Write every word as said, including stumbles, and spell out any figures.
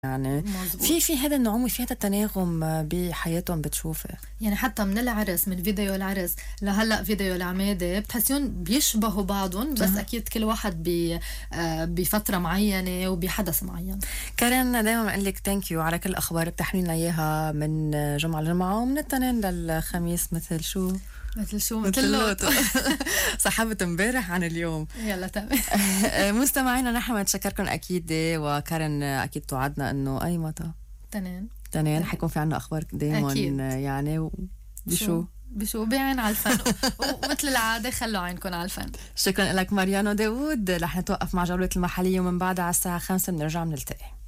يعني مزبوط. في في هذا النعومة، في هذا التناغم بحياتهم بتشوفي. يعني حتى من العرس، من فيديو العرس لهلا فيديو العماده، بتحسيون بيشبهوا بعضهم، بس أه. اكيد كل واحد ب بفتره معينه وبحدث معين. كارين دائما بقول لك ثانك يو على كل الاخبار اللي بتحملي لنا اياها من جمعه لجمعه ومن الاثنين للخميس، مثل شو مثل شو مثل مثل اللوتو. سحبت امبارح عن اليوم. يلا تمام. مستمعينا نحن بنتشكركم اكيد، وكارين اكيد توعدنا انه اي متى تنين تنين حيكون في عنا اخبار دائما يعني بشو بشو بعين على الفن. ومثل العاده خلوا عينكم على الفن. شكرا لك ماريانو داوود. رح نتوقف مع جولة المحلية ومن بعدها على الساعة خمسة بنرجع بنلتقي.